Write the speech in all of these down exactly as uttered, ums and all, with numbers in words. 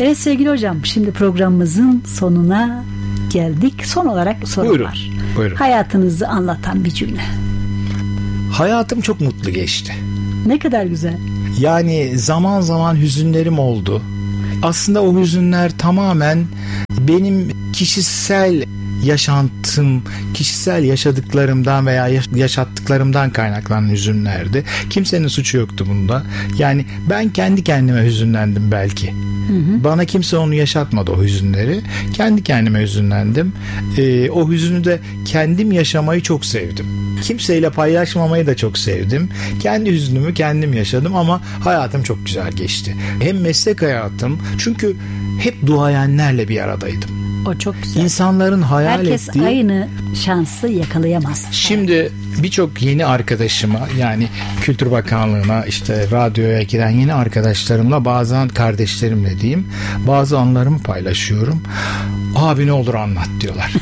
Evet sevgili hocam, şimdi programımızın sonuna geldik. Son olarak sorum buyurun, var. Buyurun. Hayatınızı anlatan bir cümle. Hayatım çok mutlu geçti. Ne kadar güzel. Yani zaman zaman hüzünlerim oldu. Aslında o hüzünler tamamen benim kişisel yaşantım, kişisel yaşadıklarımdan veya yaşattıklarımdan kaynaklanan hüzünlerdi. Kimsenin suçu yoktu bunda. Yani ben kendi kendime hüzünlendim belki. Hı hı. Bana kimse onu yaşatmadı, o hüzünleri. Kendi kendime hüzünlendim. Ee, o hüzünü de kendim yaşamayı çok sevdim. Kimseyle paylaşmamayı da çok sevdim. Kendi hüznümü kendim yaşadım ama hayatım çok güzel geçti. Hem meslek hayatım, çünkü hep duayenlerle bir aradaydım. O çok güzel. İnsanların hayal Herkes ettiği... aynı şansı yakalayamaz. Şimdi birçok yeni arkadaşıma, yani Kültür Bakanlığı'na, işte radyoya giren yeni arkadaşlarımla, bazen kardeşlerimle diyeyim, bazı anılarımı paylaşıyorum. Abi ne olur anlat diyorlar.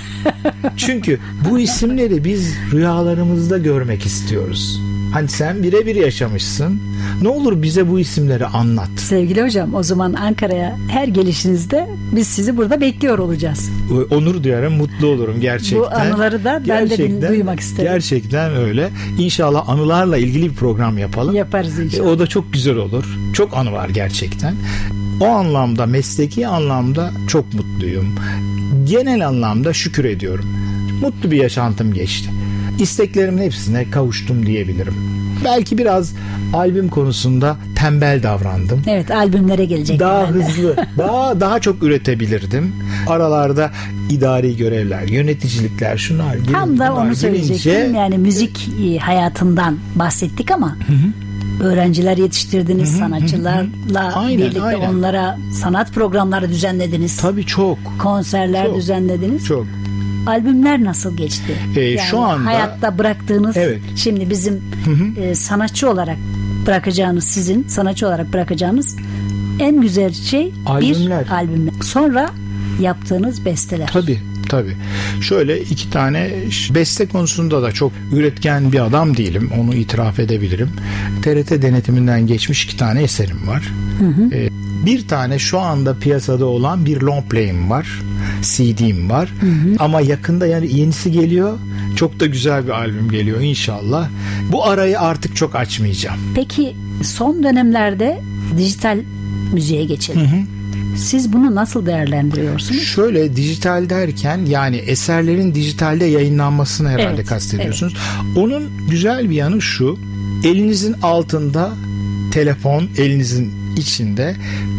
Çünkü bu isimleri biz rüyalarımızda görmek istiyoruz. Hani sen birebir yaşamışsın. Ne olur bize bu isimleri anlat. Sevgili hocam, o zaman Ankara'ya her gelişinizde biz sizi burada bekliyor olacağız. Onur duyarım, mutlu olurum gerçekten. Bu anıları da ben gerçekten, de duymak isterim. Gerçekten öyle. İnşallah anılarla ilgili bir program yapalım. Yaparız inşallah. E, o da çok güzel olur. Çok anı var gerçekten. O anlamda, mesleki anlamda çok mutluyum. Genel anlamda şükür ediyorum. Mutlu bir yaşantım geçti. İsteklerimin hepsine kavuştum diyebilirim. Belki biraz albüm konusunda tembel davrandım. Evet, albümlere gelecek. Daha hızlı, daha daha çok üretebilirdim. Aralarda idari görevler, yöneticilikler, şunlar. Tam da onu söyleyecektim. Gelince... Yani müzik hayatından bahsettik ama hı hı. öğrenciler yetiştirdiniz, hı hı, sanatçılarla hı hı. Aynen, birlikte aynen. Onlara sanat programları düzenlediniz. Tabii çok. Konserler çok, düzenlediniz. Çok. Albümler nasıl geçti? Ee, yani şu anda hayatta bıraktığınız, evet. Şimdi bizim hı hı. E, sanatçı olarak bırakacağınız, sizin sanatçı olarak bırakacağınız en güzel şey albümler. Bir albümler. Sonra yaptığınız besteler. Tabii. Tabii. Şöyle iki tane, beste konusunda da çok üretken bir adam değilim. Onu itiraf edebilirim. T R T denetiminden geçmiş iki tane eserim var. Hı hı. Ee, bir tane şu anda piyasada olan bir long play'im var. C D'm var. Hı hı. Ama yakında yani yenisi geliyor. Çok da güzel bir albüm geliyor inşallah. Bu arayı artık çok açmayacağım. Peki son dönemlerde dijital müziğe geçelim. Hı hı. Siz bunu nasıl değerlendiriyorsunuz? Şöyle, dijital derken yani eserlerin dijitalde yayınlanmasını herhalde evet, kastediyorsunuz. Evet. Onun güzel bir yanı şu: elinizin altında telefon, elinizin içinde,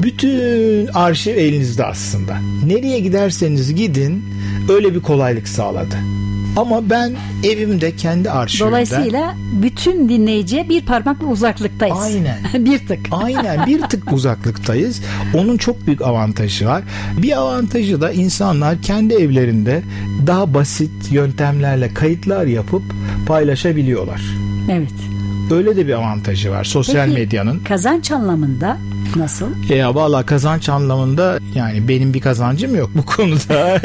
bütün arşiv elinizde aslında. Nereye giderseniz gidin, öyle bir kolaylık sağladı. Ama ben evimde kendi arşivimden... Dolayısıyla bütün dinleyiciye bir parmakla uzaklıktayız. Aynen. bir tık. Aynen, bir tık uzaklıktayız. Onun çok büyük avantajı var. Bir avantajı da insanlar kendi evlerinde daha basit yöntemlerle kayıtlar yapıp paylaşabiliyorlar. Evet. Öyle de bir avantajı var sosyal Peki, medyanın. Kazanç anlamında nasıl? Ya valla kazanç anlamında yani benim bir kazancım yok bu konuda.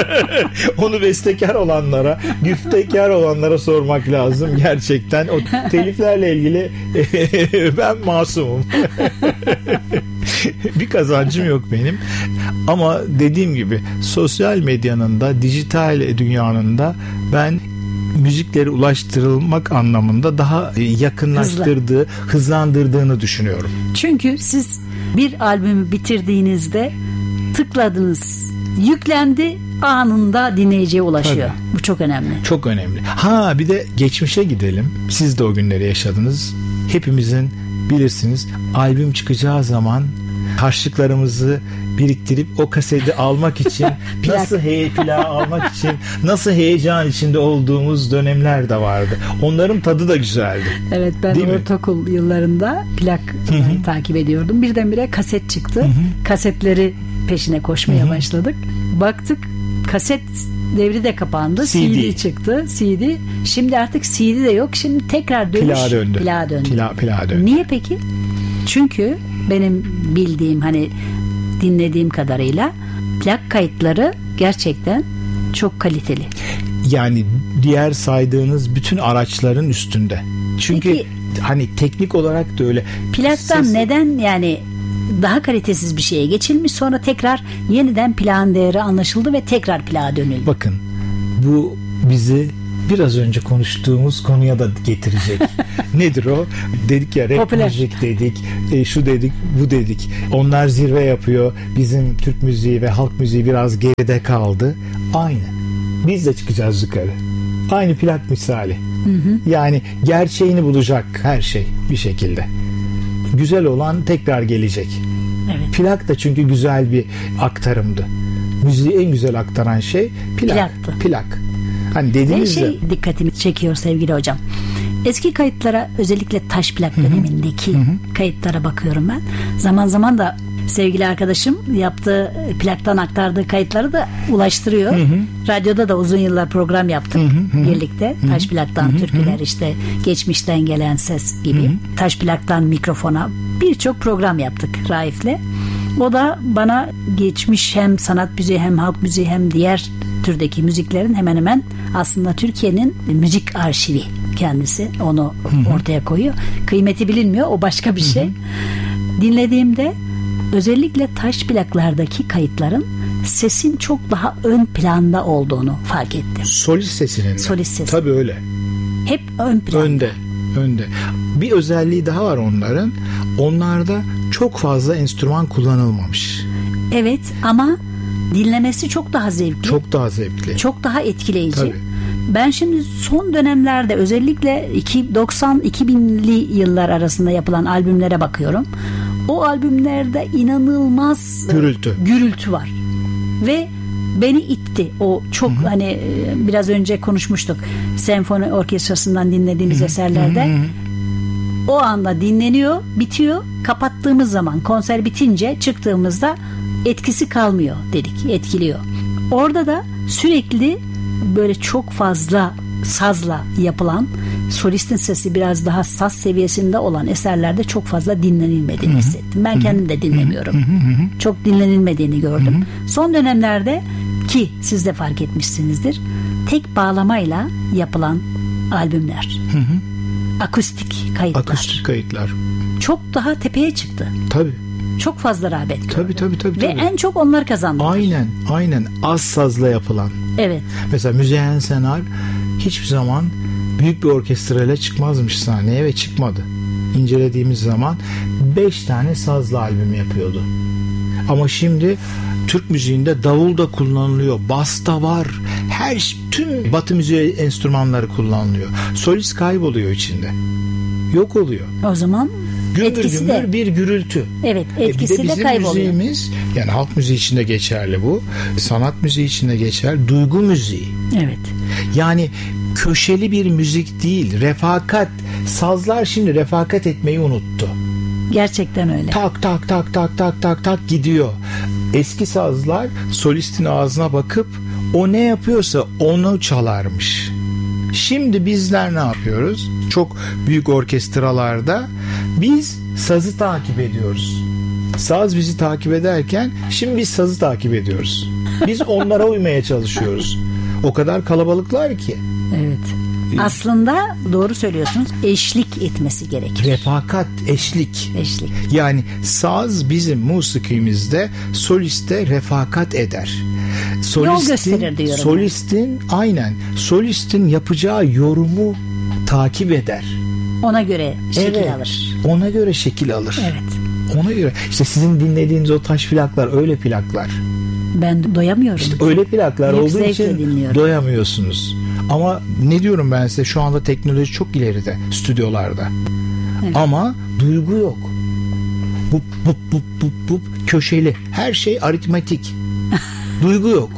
Onu bestekar olanlara, güftekar olanlara sormak lazım gerçekten. O teliflerle ilgili ben masumum. Bir kazancım yok benim. Ama dediğim gibi sosyal medyanın da, dijital dünyanın da ben müzikleri ulaştırılmak anlamında daha yakınlaştırdığı, Hızlı. hızlandırdığını düşünüyorum. Çünkü siz bir albümü bitirdiğinizde tıkladınız, yüklendi, anında dinleyiciye ulaşıyor. Tabii. Bu çok önemli. Çok önemli. Ha bir de geçmişe gidelim. Siz de o günleri yaşadınız. Hepimizin bilirsiniz, albüm çıkacağı zaman harçlıklarımızı biriktirip o kaseti almak için nasıl he plağı almak için nasıl heyecan içinde olduğumuz dönemler de vardı. Onların tadı da güzeldi. Evet, ben Değil ortaokul mi? yıllarında plak takip ediyordum. Birdenbire kaset çıktı. Hı-hı. Kasetleri peşine koşmaya Hı-hı. başladık. Baktık kaset devri de kapandı. C D, C D çıktı. C D. Şimdi artık C D de yok. Şimdi tekrar dönüş. Plağa döndü. Plağa döndü. Pla, plağa döndü. Niye peki? Çünkü benim bildiğim, hani dinlediğim kadarıyla plak kayıtları gerçekten çok kaliteli. Yani diğer saydığınız bütün araçların üstünde. Çünkü Peki, hani teknik olarak da öyle. Plaktan Ses... neden yani daha kalitesiz bir şeye geçilmiş, sonra tekrar yeniden plağın değeri anlaşıldı ve tekrar plağa dönüldü. Bakın, bu bizi biraz önce konuştuğumuz konuya da getirecek. Nedir o? Dedik ya, rap Popüler müzik dedik, e, şu dedik, bu dedik. Onlar zirve yapıyor. Bizim Türk müziği ve halk müziği biraz geride kaldı. Aynı. Biz de çıkacağız yukarı. Aynı plak misali. Hı hı. Yani gerçeğini bulacak her şey bir şekilde. Güzel olan tekrar gelecek. Evet. Plak da çünkü güzel bir aktarımdı. Müziği en güzel aktaran şey plak. Plaktı. Plak. Hani dediğiniz şey de... dikkatimi çekiyor sevgili hocam. Eski kayıtlara, özellikle taş plak dönemindeki hı hı. kayıtlara bakıyorum ben. Zaman zaman da sevgili arkadaşım yaptığı plaktan aktardığı kayıtları da ulaştırıyor. Hı hı. Radyoda da uzun yıllar program yaptık hı hı. birlikte. Hı hı. Taş plaktan hı hı. türküler, işte geçmişten gelen ses gibi. Hı hı. Taş plaktan mikrofona birçok program yaptık Raif'le. O da bana geçmiş hem sanat müziği hem halk müziği hem diğer türdeki müziklerin hemen hemen aslında Türkiye'nin müzik arşivi kendisi. Onu hı hı. ortaya koyuyor. Kıymeti bilinmiyor. O başka bir şey. Hı hı. Dinlediğimde özellikle taş plaklardaki kayıtların sesin çok daha ön planda olduğunu fark ettim. Solist sesinin. Solist sesi. Tabii öyle. Hep ön planda. Önde. Önde. Bir özelliği daha var onların. Onlarda çok fazla enstrüman kullanılmamış. Evet, ama dinlemesi çok daha zevkli. Çok daha zevkli. Çok daha etkileyici. Tabii. Ben şimdi son dönemlerde özellikle doksan iki binli yıllar arasında yapılan albümlere bakıyorum. O albümlerde inanılmaz gürültü. Gürültü var. Ve beni itti. O çok, hı hı. hani biraz önce konuşmuştuk. Senfoni orkestrasından dinlediğimiz hı hı. eserlerde hı hı. o anda dinleniyor, bitiyor. Kapattığımız zaman, konser bitince çıktığımızda etkisi kalmıyor dedik. Etkiliyor. Orada da sürekli böyle çok fazla sazla yapılan, solistin sesi biraz daha saz seviyesinde olan eserlerde çok fazla dinlenilmediğini hı-hı. hissettim. Ben hı-hı. kendim de dinlemiyorum. Hı-hı. Çok dinlenilmediğini gördüm. Hı-hı. Son dönemlerde, ki siz de fark etmişsinizdir, tek bağlamayla yapılan albümler. Hı-hı. Akustik kayıtlar. Akustik kayıtlar. Çok daha tepeye çıktı. Tabii. Çok fazla rağbet gördü. Tabii tabii tabii. Ve tabii. en çok onlar kazandı. Aynen, aynen. Az sazla yapılan. Evet. Mesela Müzeyyen Senar hiçbir zaman büyük bir orkestrayla çıkmazmış sahneye ve çıkmadı. İncelediğimiz zaman beş tane sazla albüm yapıyordu. Ama şimdi Türk müziğinde davul da kullanılıyor, bas da var. Her tüm Batı müziği enstrümanları kullanılıyor. Solist kayboluyor içinde. Yok oluyor. O zaman gümbür etkisi gümbür de, bir gürültü. Evet, etkisi e bir de, de bizim kayboluyor. Müziğimiz, yani halk müziği için de geçerli bu. Sanat müziği için de geçerli. Duygu müziği. Evet. Yani köşeli bir müzik değil. Refakat. Sazlar şimdi refakat etmeyi unuttu. Gerçekten öyle. Tak tak tak tak tak tak tak gidiyor. Eski sazlar solistin ağzına bakıp o ne yapıyorsa onu çalarmış. Şimdi bizler ne yapıyoruz? Çok büyük orkestralarda biz sazı takip ediyoruz. Saz bizi takip ederken şimdi biz sazı takip ediyoruz. Biz onlara uymaya çalışıyoruz. O kadar kalabalıklar ki. Evet. Aslında doğru söylüyorsunuz. Eşlik etmesi gerekir. Refakat, eşlik. Eşlik. Yani saz bizim musikimizde soliste refakat eder. Solistin, yol gösterir diyorum. Solistin aynen. Solistin yapacağı yorumu takip eder. Ona göre şekil evet, alır. Ona göre şekil alır. Evet. Ona göre. İşte sizin dinlediğiniz o taş plaklar öyle plaklar. Ben doyamıyorum. İşte öyle plaklar Büyük olduğu için dinliyorum. Doyamıyorsunuz. Ama ne diyorum ben size, şu anda teknoloji çok ileride stüdyolarda. Evet. Ama duygu yok. Bup bup bup bup bup köşeli. Her şey aritmetik. Duygu yok.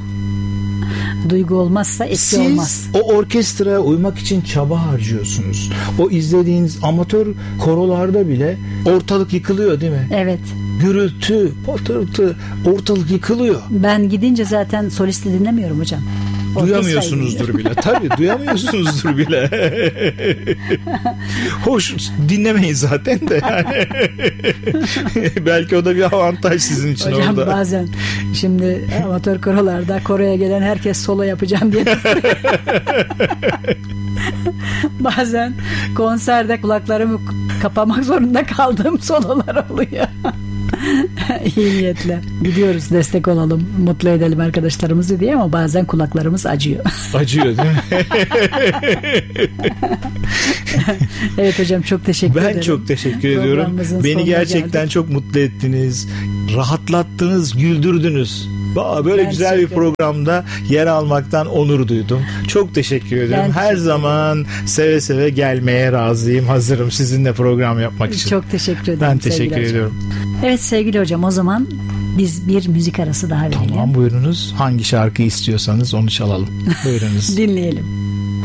Duygu olmazsa etki Siz olmaz. Siz o orkestraya uymak için çaba harcıyorsunuz. O izlediğiniz amatör korolarda bile ortalık yıkılıyor değil mi? Evet. Gürültü, patırtı, ortalık yıkılıyor. Ben gidince zaten solisti dinlemiyorum hocam. Duyamıyorsunuzdur bile. Tabii duyamıyorsunuzdur bile. Hoş, dinlemeyin zaten de. Yani. Belki o da bir avantaj sizin için hocam, orada. Hocam bazen şimdi amatör korolarda koroya gelen herkes solo yapacağım diye. Bazen konserde kulaklarımı kapamak zorunda kaldığım sololar oluyor. İyi niyetle. Gidiyoruz, destek olalım, mutlu edelim arkadaşlarımızı diye ama bazen kulaklarımız acıyor. Acıyor değil mi? Evet hocam, çok teşekkür ben ederim. Ben çok teşekkür ediyorum. Beni gerçekten geldik. Çok mutlu ettiniz. Rahatlattınız, güldürdünüz. Böyle ben güzel bir programda yer almaktan onur duydum. Çok teşekkür ederim. Ben Her teşekkür zaman seve seve gelmeye razıyım. Hazırım sizinle program yapmak için. Çok teşekkür ederim. Ben teşekkür ediyorum. Hocam. Evet sevgili hocam, o zaman biz bir müzik arası daha verelim. Tamam, buyurunuz. Hangi şarkıyı istiyorsanız onu çalalım. Buyurunuz. Dinleyelim.